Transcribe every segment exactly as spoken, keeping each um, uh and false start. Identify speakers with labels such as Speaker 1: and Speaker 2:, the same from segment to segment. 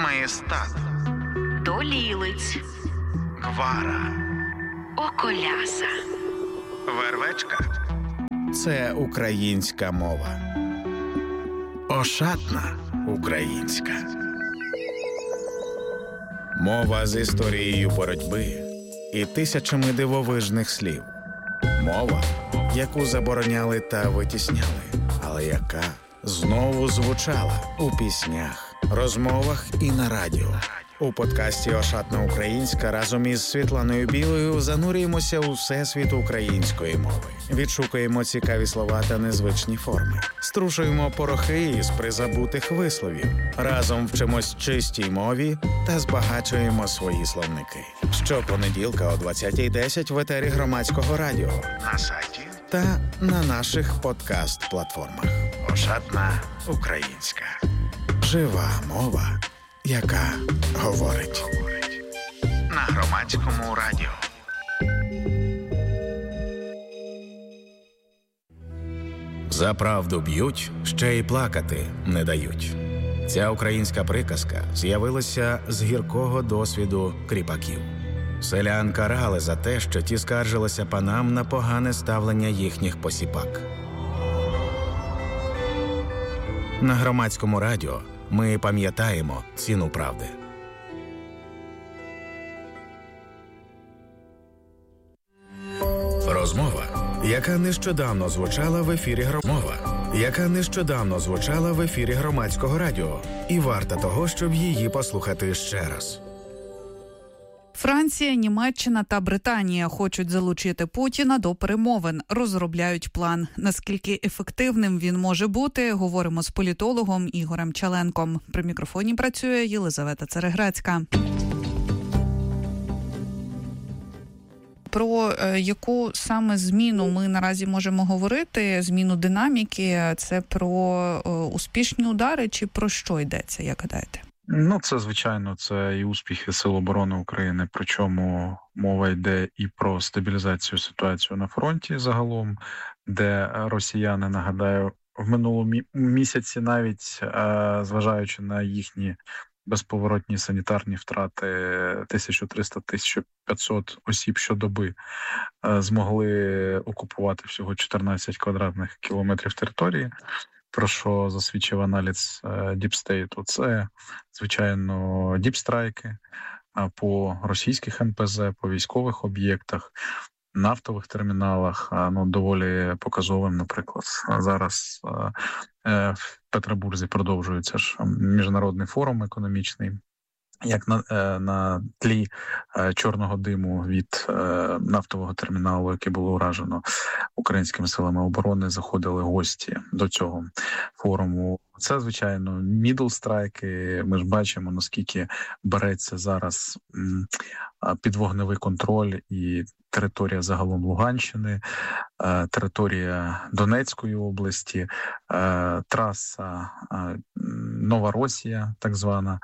Speaker 1: Маєстат,
Speaker 2: Долілиць,
Speaker 1: Гвара,
Speaker 2: Околяса,
Speaker 1: Вервечка.
Speaker 3: Це українська мова. Ошатна українська. Мова з історією боротьби і тисячами дивовижних слів. Мова, яку забороняли та витісняли, але яка знову звучала у піснях, розмовах і на радіо. У подкасті «Ошатна українська» разом із Світланою Білою занурюємося у всесвіт української мови. Відшукуємо цікаві слова та незвичні форми. Струшуємо порохи із призабутих висловів. Разом вчимось чистій мові та збагачуємо свої словники. Щопонеділка о двадцятій десять в етері Громадського радіо,
Speaker 1: На сайті
Speaker 3: та на наших подкаст-платформах.
Speaker 1: «Ошатна українська».
Speaker 3: Жива мова, яка говорить.
Speaker 1: На Громадському радіо.
Speaker 3: За правду б'ють, ще й плакати не дають. Ця українська приказка з'явилася з гіркого досвіду кріпаків. Селян карали за те, що ті скаржилися панам на погане ставлення їхніх посіпак. На Громадському радіо ми пам'ятаємо ціну правди. Розмова, яка нещодавно звучала в ефірі Громова, яка нещодавно звучала в ефірі Громадського радіо, і варта того, щоб її послухати ще раз.
Speaker 4: Франція, Німеччина та Британія хочуть залучити Путіна до перемовин, розробляють план. Наскільки ефективним він може бути, говоримо з політологом Ігорем Чаленком. При мікрофоні працює Єлизавета Цереграцька. Про яку саме зміну ми наразі можемо говорити, зміну динаміки, це про успішні удари чи про що йдеться, як гадаєте?
Speaker 5: Ну, це, звичайно, це і успіхи Сил оборони України, причому мова йде і про стабілізацію ситуації на фронті загалом, де росіяни, нагадаю, в минулому місяці навіть, зважаючи на їхні безповоротні санітарні втрати тисяча триста - тисяча п'ятсот осіб щодоби, змогли окупувати всього чотирнадцять квадратних кілометрів території, про що засвідчив аналіз Діпстейту. Це, звичайно, діпстрайки по російських ен пе зе, по військових об'єктах, нафтових терміналах. Ну, доволі показовим, наприклад, зараз в Петербурзі продовжується ж міжнародний форум економічний, як на, на тлі чорного диму від нафтового терміналу, який було уражено українськими силами оборони, заходили гості до цього форуму. Це, звичайно, мідл-страйки. Ми ж бачимо, наскільки береться зараз під вогневий контроль і територія загалом Луганщини, територія Донецької області, траса Нова-Росія, так звана,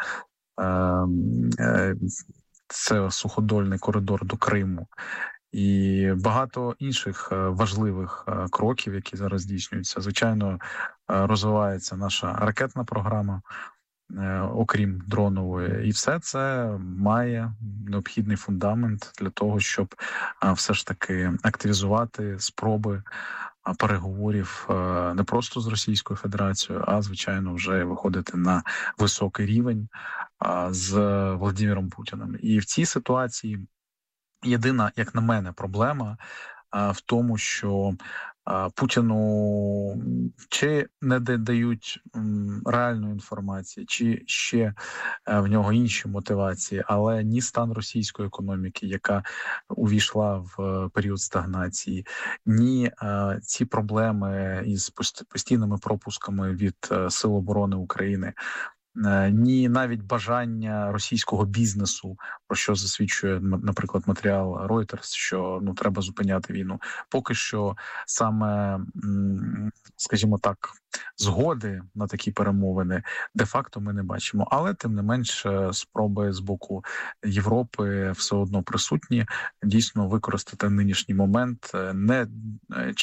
Speaker 5: це суходольний коридор до Криму. І багато інших важливих кроків, які зараз здійснюються. Звичайно, розвивається наша ракетна програма, окрім дронової. І все це має необхідний фундамент для того, щоб все ж таки активізувати спроби переговорів не просто з Російською Федерацією, а, звичайно, вже виходити на високий рівень з Володимиром Путіним. І в цій ситуації єдина, як на мене, проблема в тому, що Путіну чи не дають реальної інформації, чи ще в нього інші мотивації, але ні стан російської економіки, яка увійшла в період стагнації, ні ці проблеми із постійними пропусками від Сил оборони України, ні навіть бажання російського бізнесу, про що засвідчує, наприклад, матеріал Reuters, що ну треба зупиняти війну. Поки що саме, скажімо так, згоди на такі перемовини де-факто ми не бачимо. Але, тим не менш, спроби з боку Європи все одно присутні, дійсно використати нинішній момент, не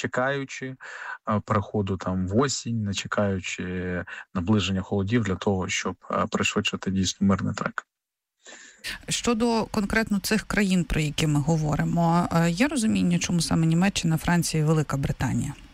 Speaker 5: чекаючи переходу там в осінь, не чекаючи наближення холодів, для того, щоб пришвидшити дійсно мирний трек.
Speaker 4: Щодо конкретно цих країн, про які ми говоримо, є розуміння, чому саме Німеччина, Франція і Велика Британія?